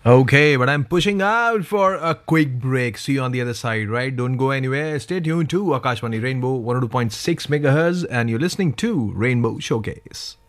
Okay, but I'm pushing out for a quick break. See you on the other side, right? Don't go anywhere. Stay tuned to Akashvani Rainbow 102.6 megahertz, and you're listening to Rainbow Showcase.